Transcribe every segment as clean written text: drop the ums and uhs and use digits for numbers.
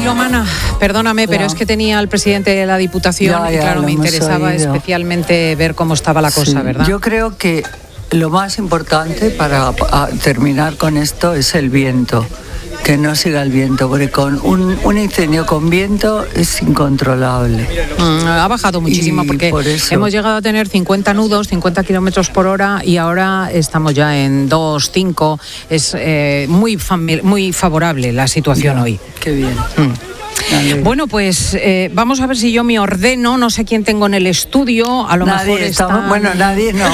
melómana, perdóname, pero es que tenía al presidente de la Diputación y claro, me interesaba especialmente ver cómo estaba la cosa, ¿verdad? Yo creo que lo más importante para terminar con esto es el viento. Que no siga el viento, porque con un incendio con viento es incontrolable. Ha bajado muchísimo porque hemos llegado a tener 50 nudos, 50 kilómetros por hora y ahora estamos ya en 2, 5. Es muy favorable la situación hoy. Qué bien. Bueno, pues vamos a ver si yo me ordeno. No sé quién tengo en el estudio. A lo mejor está... Bueno, nadie no.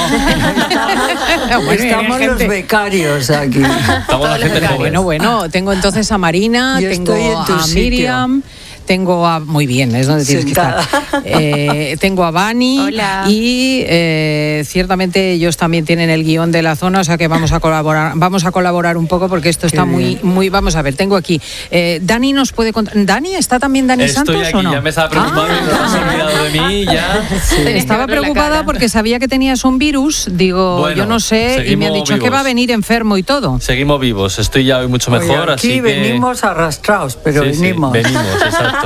Estamos los becarios aquí. Estamos la gente joven. Bueno, tengo entonces a Marina, tengo a Miriam. Tengo a... Muy bien, es donde tienes que estar. Tengo a Vani. Hola. Y ciertamente ellos también tienen el guión de la zona, o sea que vamos a colaborar un poco porque esto está muy... Vamos a ver, tengo aquí. Dani nos puede contar... ¿Dani? ¿Está también Dani Santos aquí, o no? Ya me estaba preocupando, no te has olvidado de mí, ya. Sí. Estaba preocupada porque sabía que tenías un virus, digo, bueno, yo no sé, y me han dicho vivos. Que va a venir enfermo y todo. Seguimos vivos, estoy ya hoy mucho mejor, aquí así que... venimos arrastrados, pero venimos. Sí, venimos, exacto.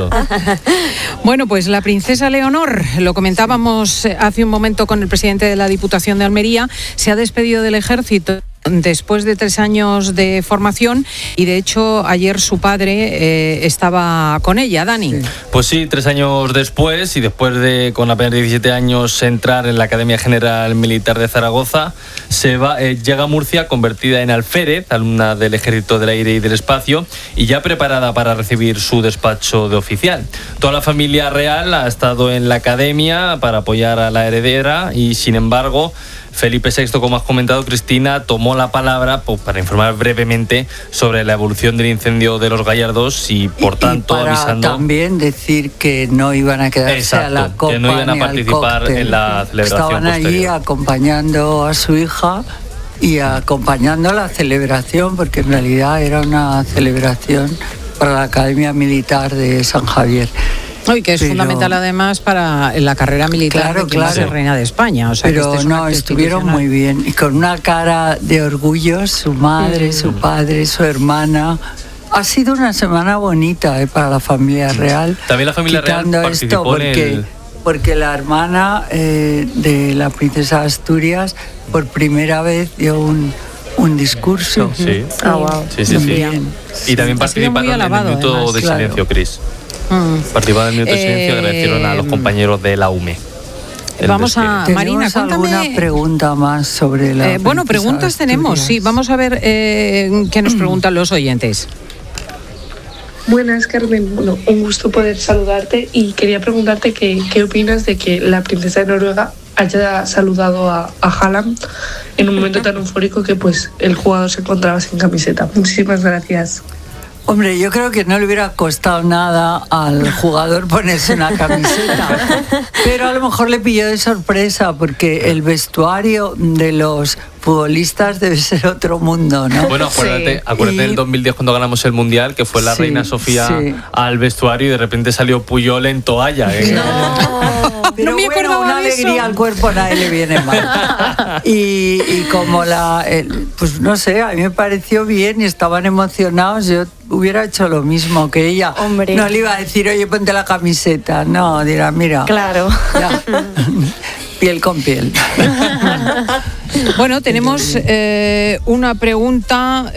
Bueno, pues la princesa Leonor, lo comentábamos hace un momento con el presidente de la Diputación de Almería, se ha despedido del ejército después de 3 años de formación y de hecho ayer su padre estaba con ella, Dani. Sí. Pues sí, 3 años después y después de con apenas 17 años entrar en la Academia General Militar de Zaragoza, llega a Murcia convertida en alférez, alumna del Ejército del Aire y del Espacio y ya preparada para recibir su despacho de oficial. Toda la familia real ha estado en la academia para apoyar a la heredera y sin embargo Felipe VI, como has comentado, Cristina, tomó la palabra para informar brevemente sobre la evolución del incendio de los Gallardos y, por tanto, para avisando... también decir que no iban a quedarse a la copa que no iban a ni participar en la celebración Estaban posterior. allí acompañando a su hija y acompañando la celebración, porque en realidad era una celebración para la Academia Militar de San Javier. Y que es fundamental además para la carrera militar de quien va a ser reina de España. O sea, pero que no, estuvieron muy bien y con una cara de orgullo, su madre, su padre, su hermana. Ha sido una semana bonita para la familia real. También la familia real participó porque la hermana de la princesa de Asturias por primera vez dio un discurso. Sí. Wow. Sí. Y también participaron en el minuto de silencio, Cris. Participaron en el minuto de silencio y agradecieron a los compañeros de la UME. Vamos a Marina, cuéntame alguna pregunta más sobre la bueno, preguntas tenemos, sí, vamos a ver qué nos preguntan los oyentes. Buenas, Carmen. Bueno, un gusto poder saludarte y quería preguntarte qué opinas de que la princesa de Noruega haya saludado a Haaland en un momento tan eufórico que pues el jugador se encontraba sin camiseta. Muchísimas gracias. Hombre, yo creo que no le hubiera costado nada al jugador ponerse una camiseta, pero a lo mejor le pilló de sorpresa porque el vestuario de los futbolistas debe ser otro mundo, ¿no? Bueno, acuérdate del 2010 cuando ganamos el Mundial, que fue la reina Sofía al vestuario y de repente salió Puyol en toalla. No, pero no me acordaba una de alegría eso. al cuerpo a nadie le viene mal. Y como pues no sé, a mí me pareció bien y estaban emocionados. Yo hubiera hecho lo mismo que ella. Hombre. No le iba a decir, oye, ponte la camiseta. No, dirá, mira. Claro. Ya. Piel con piel. Bueno, tenemos una pregunta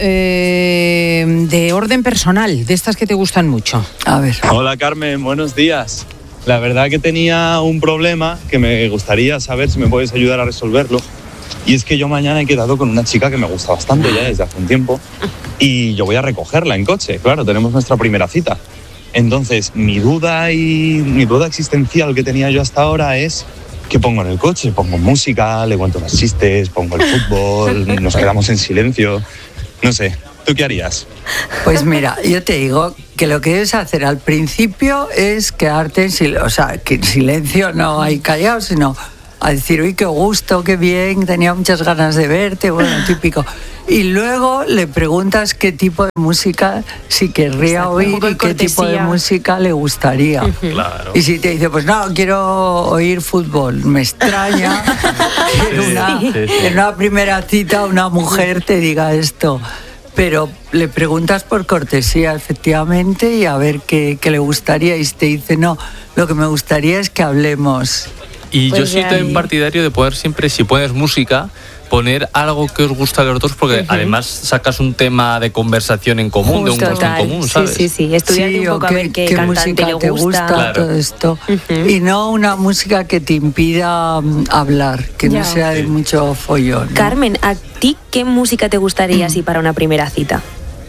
de orden personal, de estas que te gustan mucho. A ver. Hola, Carmen, buenos días. La verdad que tenía un problema que me gustaría saber si me puedes ayudar a resolverlo. Y es que yo mañana he quedado con una chica que me gusta bastante ya desde hace un tiempo y yo voy a recogerla en coche. Claro, tenemos nuestra primera cita. Entonces, mi duda existencial que tenía yo hasta ahora es ¿qué pongo en el coche? Pongo música, le cuento unos chistes, pongo el fútbol, nos quedamos en silencio. No sé, ¿tú qué harías? Pues mira, yo te digo que lo que debes hacer al principio es quedarte en silencio. O sea, que en silencio no hay callado, sino a decir, uy, qué gusto, qué bien, tenía muchas ganas de verte, bueno, típico. Y luego le preguntas qué tipo de música si querría oír y qué tipo de música le gustaría. Claro. Y si te dice, pues no, quiero oír fútbol, me extraña que en una primera cita una mujer te diga esto. pero le preguntas por cortesía, efectivamente, y a ver qué le gustaría. Y te dice, no, lo que me gustaría es que hablemos. Y Pues yo soy también partidario de poder siempre, si pones música, poner algo que os gusta a los dos, porque además sacas un tema de conversación en común, de un gusto en común, ¿sabes? Sí, estudiarte un poco a ver qué cantante música le te gusta, Claro. todo esto. Y no una música que te impida hablar, que Ya. no sea de mucho follón, ¿no? Carmen, ¿a ti qué música te gustaría así para una primera cita?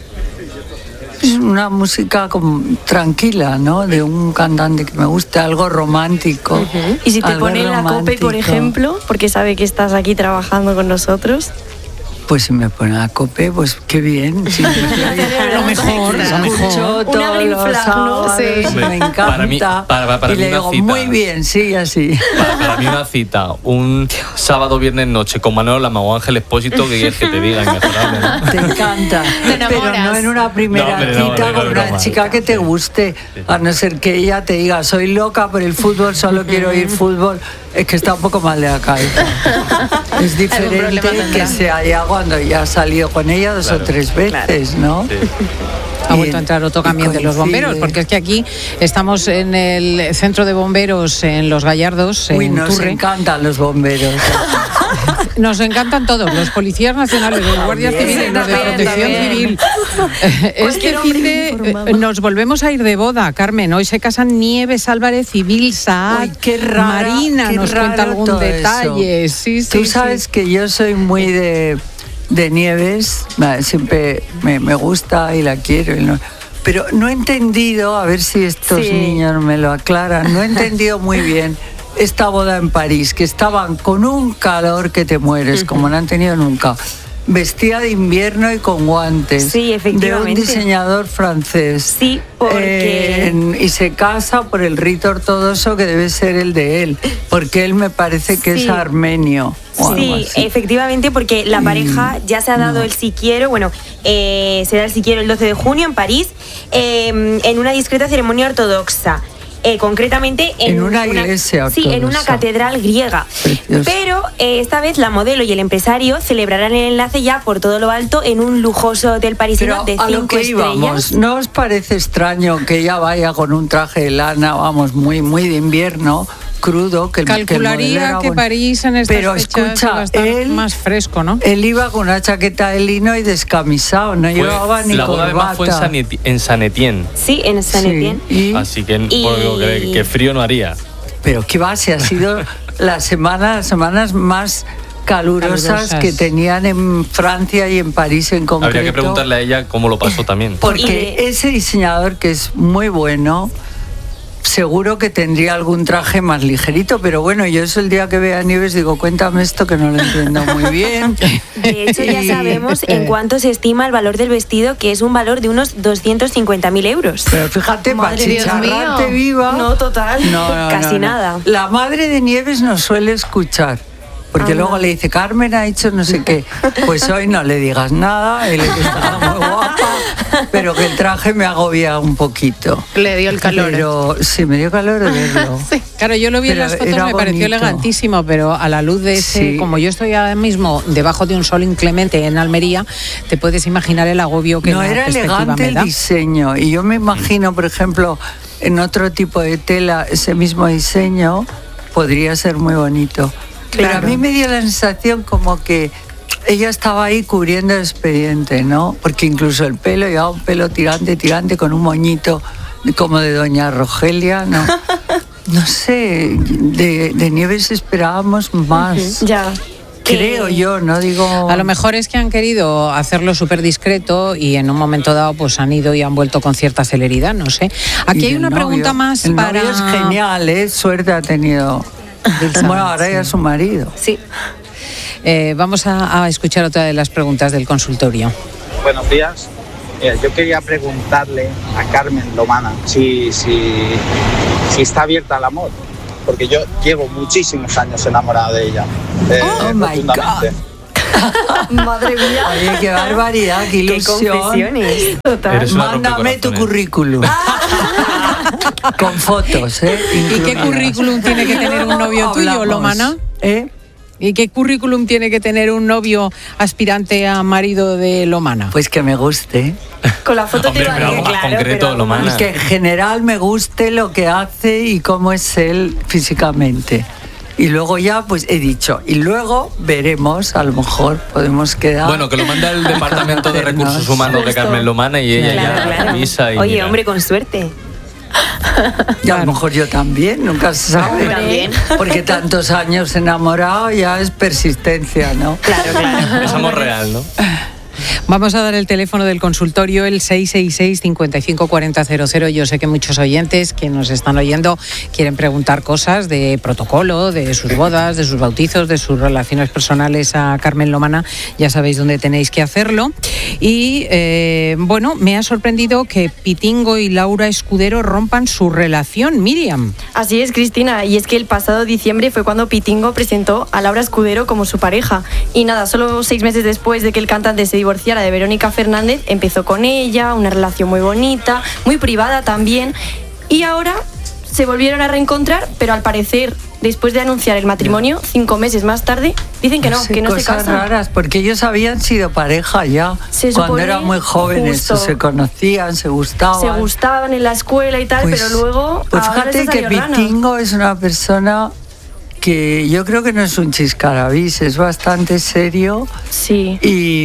Es una música como tranquila, ¿no? De un cantante que me guste, algo romántico. Y si te algo pone la COPE, por romántico. ejemplo, porque sabe que estás aquí trabajando con nosotros. Pues si me pone la COPE, pues qué bien. Sí, Lo mejor, lo mejor. Escucho Una todos green los flag, ¿no? sábados, Sí. me encanta. Para mí- para y mí le una digo, cita- muy bien, sí, así. Para mí una cita, un sábado, viernes, noche con Manolo Lama o Ángel Expósito, que quieres que te diga, inmejorable, ¿no? Te encanta. Pero enamoras. no en una primera No, hombre, no, cita no, con no, una no, chica que te guste. A no ser que ella te diga, soy loca por el fútbol, solo quiero ir fútbol. Es que está un poco mal de la cabeza. Es diferente problema tendrá. que sea ya cuando ya has salido con ella dos o tres veces, ¿no? Sí. Ha vuelto a entrar otro camión de los bomberos, porque es que aquí estamos en el centro de bomberos en Los Gallardos, Uy, en nos Turre. encantan los bomberos. Nos encantan todos, los policías nacionales, los guardias También, civiles, los de también, protección también. civil. Este Cualquier hombre fin de informado. nos volvemos a ir de boda, Carmen. Hoy se casan Nieves Álvarez y Bill Saad. Uy, qué raro. Marina qué nos cuenta raro algún todo detalle. eso. Sí, sí, Tú sí. sabes que yo soy muy de Nieves, siempre me gusta y la quiero. Pero no he entendido, a ver si estos Sí. niños me lo aclaran, no he entendido muy bien esta boda en París, que estaban con un calor que te mueres, como no han tenido nunca. Vestida de invierno y con guantes. Sí, efectivamente. De un diseñador francés. Sí, porque... Y se casa por el rito ortodoxo que debe ser el de él, porque él me parece que Sí. es armenio. O algo Sí, así. efectivamente, porque la pareja ya se ha dado el sí quiero, será el sí quiero el 12 de junio en París, en una discreta ceremonia ortodoxa. Concretamente En una iglesia Sí, en una ortodoxa. catedral griega. Precioso. Pero esta vez la modelo y el empresario celebrarán el enlace ya por todo lo alto en un lujoso hotel parisino Pero de a lo 5 que estrellas. íbamos, ¿no os parece extraño que ella vaya con un traje de lana, vamos, muy, muy de invierno, crudo? Que el modelo Calcularía era que bueno? París en estas Pero fechas escucha, iba a estar él- más fresco, ¿no? Él iba con una chaqueta de lino y descamisado, no llevaba ni la boda corbata. además fue en San Etienne, Sí, en San Sí, Etienne. y- así que, Y- por lo que frío no haría. Pero qué va, si ha sido las semanas más calurosas Calurosas. que tenían en Francia y en París en concreto. Habría que preguntarle a ella cómo lo pasó también. Porque ese diseñador, que es muy bueno, seguro que tendría algún traje más ligerito, pero bueno, yo eso el día que vea a Nieves digo, cuéntame esto que no lo entiendo muy bien. De hecho, ya Y- sabemos en cuánto se estima el valor del vestido, que es un valor de unos 250.000 euros. Pero fíjate, para Madre Dios chicharrarte mío. viva... No, total. Casi nada. La madre de Nieves nos suele escuchar. Porque Anda. luego le dice, Carmen ha dicho no sé qué. Pues hoy no le digas nada, él está muy guapa, pero que el traje me agobia un poquito. Le dio el calor. Pero sí, me dio calor de verlo. Sí, claro, yo lo vi en Pero las fotos, era me pareció bonito. elegantísimo, pero a la luz de ese, Sí. como yo estoy ahora mismo debajo de un sol inclemente en Almería, te puedes imaginar el agobio que No, la era perspectiva elegante me el da. diseño. Y yo me imagino, por ejemplo, en otro tipo de tela, ese mismo diseño podría ser muy bonito. Pero a mí me dio la sensación como que ella estaba ahí cubriendo el expediente, ¿no? Porque incluso el pelo, llevaba un pelo tirante, con un moñito como de doña Rogelia, ¿no? No sé, de Nieves esperábamos más. Ya. Creo yo, no digo... A lo mejor es que han querido hacerlo súper discreto y en un momento dado pues han ido y han vuelto con cierta celeridad, no sé. Aquí Y hay el una novio. pregunta más el para... novio es genial, ¿eh? Suerte ha tenido. Bueno, ahora ya es su marido. Sí. Vamos a escuchar otra de las preguntas del consultorio. Buenos días. Mira, yo quería preguntarle a Carmen Lomana si está abierta al amor, porque yo llevo muchísimos años enamorado de ella. Oh my profundamente. Madre mía. Oye, qué barbaridad, qué Qué ilusión. confesiones. Total. Eres una Mándame tu rompecorazones. currículum. Con fotos, ¿eh? ¿Y qué Incluidas. currículum tiene que tener un novio tuyo, Hablamos, Lomana? ¿eh? ¿Y qué currículum tiene que tener un novio aspirante a marido de Lomana? Pues que me guste. Con la foto Hombre, te va pero bien, algo más claro, concreto, pero Lomana. Y que en general me guste lo que hace y cómo es él físicamente. Y luego ya, pues he dicho, y luego veremos, a lo mejor podemos quedar... Bueno, que lo manda el Departamento de Recursos Humanos de Carmen Lomana y ella ya avisa y Oye, mira. hombre, con suerte. Y a lo mejor yo también, nunca se sabe. También. Porque tantos años enamorado ya es persistencia, ¿no? Claro. Es amor real, ¿no? Vamos a dar el teléfono del consultorio, el 666-554000. Yo sé que muchos oyentes que nos están oyendo quieren preguntar cosas de protocolo, de sus bodas, de sus bautizos, de sus relaciones personales a Carmen Lomana. Ya sabéis dónde tenéis que hacerlo. Y bueno, me ha sorprendido que Pitingo y Laura Escudero rompan su relación, Miriam. Así es, Cristina, y es que el pasado diciembre fue cuando Pitingo presentó a Laura Escudero como su pareja. Y nada, solo 6 meses después de que el cantante se divorciara de Verónica Fernández, empezó con ella, una relación muy bonita, muy privada también, y ahora se volvieron a reencontrar, pero al parecer, después de anunciar el matrimonio, 5 meses más tarde, dicen que no se cosas casan. raras, porque ellos habían sido pareja ya, Se cuando supone, eran muy jóvenes, justo. se conocían, se gustaban. Se gustaban en la escuela y tal, Pues- pero luego Pues ahora fíjate les que salió rana. Pitingo es una persona que yo creo que no es un chiscarabis, es bastante serio Sí.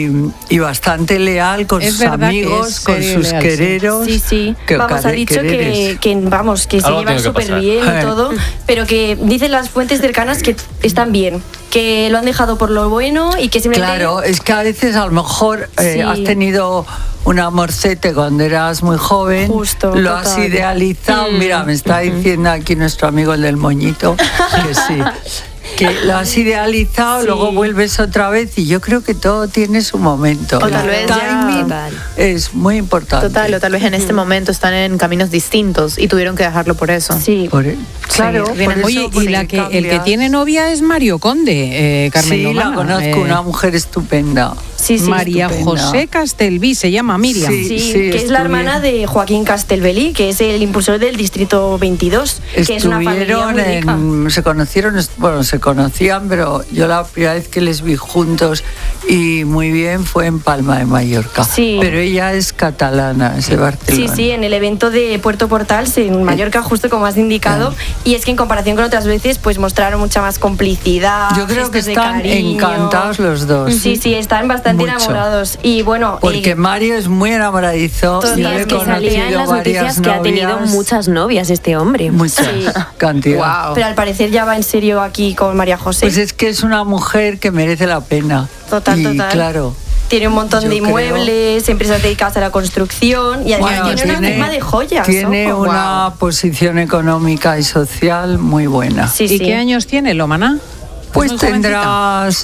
y bastante leal con Es sus verdad que amigos, es con serio y sus leal, sí. quereros. Sí. Que Vamos, ha dicho quereres. que vamos, que se Algo llevan tiene que súper pasar. bien y todo, pero que dicen las fuentes cercanas que están bien, que lo han dejado por lo bueno y que simplemente... Claro, es que a veces a lo mejor Sí. has tenido un amorcete cuando eras muy joven, Justo, lo has total. idealizado. Mira, me está diciendo aquí nuestro amigo el del moñito que sí. Que lo has idealizado, Sí. luego vuelves otra vez y yo creo que todo tiene su momento. O tal El vez ya- timing Total. es muy importante. Total, o tal vez en este momento están en caminos distintos y tuvieron que dejarlo por eso. Sí. Claro, por eso, Oye, y porque el que cambias. tiene novia es Mario Conde, Carmen Sí, Lomana. la conozco, una mujer estupenda. Sí, María estupenda. José Castelví, se llama Miriam. Sí. Sí, que es la hermana de Joaquín Castelbelí, que es el impulsor del Distrito 22, que es una familia Estuvieron muy rica. se conocieron, bueno, se conocían, pero yo la primera vez que les vi juntos y muy bien fue en Palma de Mallorca. Sí. Pero ella es catalana, es de Sí, Barcelona. sí, en el evento de Puerto Portals, en Mallorca, justo como has indicado, y es que en comparación con otras veces, pues mostraron mucha más complicidad. Yo creo que gestos de están cariño. encantados los dos. Sí, sí, están bastante Mucho. enamorados. Y bueno, Porque Mario es muy enamoradizo. Total, Yo le he es que Salía en conocido las varias noticias que ha tenido novias, muchas novias este hombre. mucha Sí. cantidad. Wow. pero al parecer ya va en serio aquí con María José. Pues es que es una mujer que merece la pena. Total, y total. claro. Tiene un montón Yo de inmuebles, empresas dedicadas a la construcción y además Bueno, tiene una firma de joyas. Tiene ojo. una posición económica y social muy buena. Sí, ¿Y sí. qué años tiene Lomana? Pues ¿Es muy jovencita? tendrá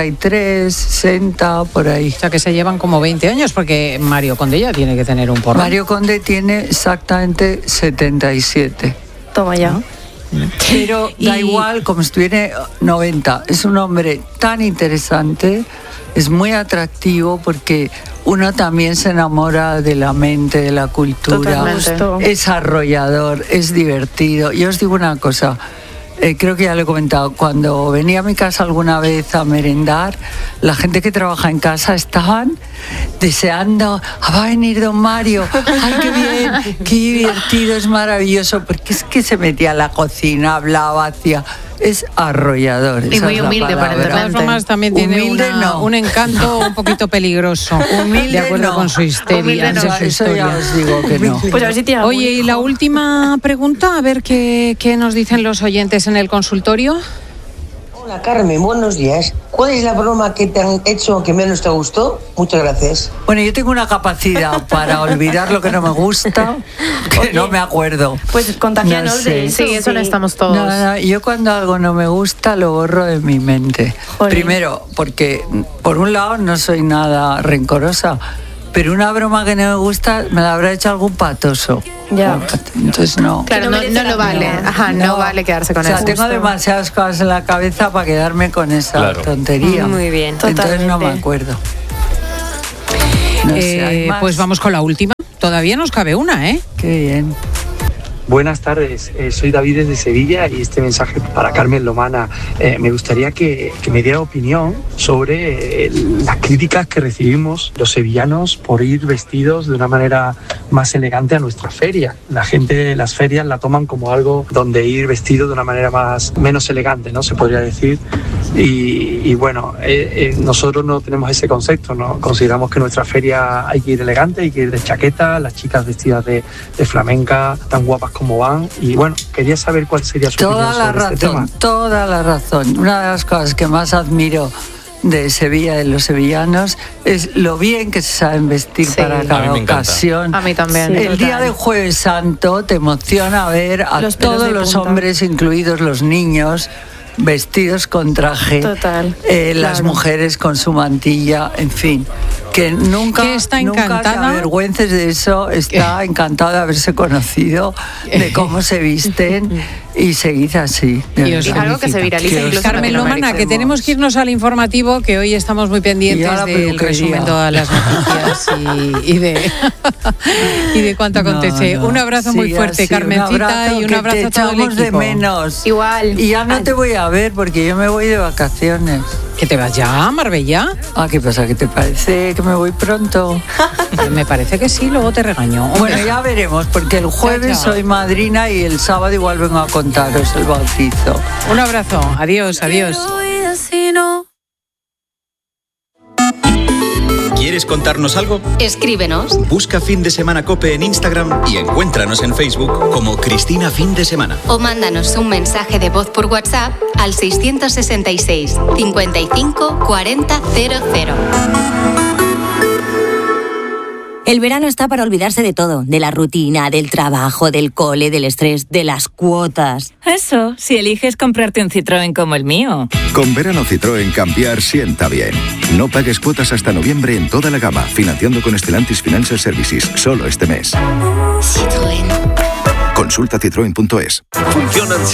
63, 60, por ahí. O sea, que se llevan como 20 años, porque Mario Conde ya tiene que tener un porrón. Mario Conde tiene exactamente 77. Toma ya. Pero da Y- igual, como si tuviera 90. Es un hombre tan interesante, es muy atractivo porque uno también se enamora de la mente, de la cultura. Totalmente. Es arrollador, es divertido. Yo os digo una cosa. Creo que ya lo he comentado, cuando venía a mi casa alguna vez a merendar, la gente que trabaja en casa estaban deseando, va a venir don Mario, ay qué bien, qué divertido, es maravilloso, porque es que se metía a la cocina, hablaba, hacía, es arrollador. Y esa muy es la humilde, palabra. De todas formas, también tiene Humilde no. un encanto un poquito peligroso, Humilde de acuerdo no. con su histeria. Humilde no. de su Eso ya historia. os digo que no. Pues a ver si tiene algún Oye, y hijo. la última pregunta, a ver qué nos dicen los oyentes en el consultorio. Hola Carmen, buenos días. ¿Cuál es la broma que te han hecho que menos te gustó? Muchas gracias. Bueno, yo tengo una capacidad para olvidar lo que no me gusta, que Oye, no me acuerdo. Pues contagianos No sé. de eso. Sí, eso no estamos todos. No, no, yo cuando algo no me gusta lo borro de mi mente. Jolín. Primero, porque por un lado no soy nada rencorosa, pero una broma que no me gusta me la habrá hecho algún patoso. Ya. Entonces no. Claro, Que no no, merece no la lo vale. pena. Ajá, no vale quedarse con o sea, eso. tengo demasiadas cosas en la cabeza para quedarme con esa Claro. tontería. Muy bien. Entonces no me Totalmente. acuerdo. No sé, ¿hay más? Pues vamos con la última. Todavía nos cabe una, ¿eh? Qué bien. Buenas tardes, soy David desde Sevilla y este mensaje para Carmen Lomana. Me gustaría que me diera opinión sobre las críticas que recibimos los sevillanos por ir vestidos de una manera más elegante a nuestra feria. La gente las ferias la toman como algo donde ir vestido de una manera menos elegante, ¿no? Se podría decir. Y bueno, nosotros no tenemos ese concepto, ¿no? Consideramos que en nuestra feria hay que ir elegante, hay que ir de chaqueta, las chicas vestidas de flamenca, tan guapas como van. Y bueno, quería saber cuál sería su opinión sobre este tema. Toda la razón. Una de las cosas que más admiro de Sevilla, de los sevillanos, es lo bien que se saben vestir para cada ocasión. A mí también. El día de Jueves Santo te emociona ver a todos los hombres, incluidos los niños, vestidos con traje. Total. Las mujeres con su mantilla, en fin. Que nunca te avergüences de eso. Está encantada de haberse conocido, de cómo se visten, y seguid así. Y algo que se viraliza incluso. Carmen Lomana, que tenemos que irnos al informativo, que hoy estamos muy pendientes del resumen de todas las noticias y de cuánto acontece. Un abrazo muy fuerte, Carmencita, y un abrazo a todo el equipo. De menos. Igual. Y ya no te voy a ver porque yo me voy de vacaciones. ¿Que te vas ya a Marbella? ¿Qué pasa? ¿Qué te parece que me voy pronto? Me parece que sí, luego te regaño. Bueno, ya veremos, porque el jueves soy madrina y el sábado igual vengo a contaros el bautizo. Un abrazo, adiós, adiós. ¿Quieres contarnos algo? Escríbenos. Busca Fin de Semana COPE en Instagram y encuéntranos en Facebook como Cristina Fin de Semana. O mándanos un mensaje de voz por WhatsApp al 666 55 40 00. El verano está para olvidarse de todo, de la rutina, del trabajo, del cole, del estrés, de las cuotas. Eso, si eliges comprarte un Citroën como el mío. Con verano Citroën cambiar sienta bien. No pagues cuotas hasta noviembre en toda la gama, financiando con Stellantis Financial Services, solo este mes. Citroën. Consulta citroen.es. Funcionan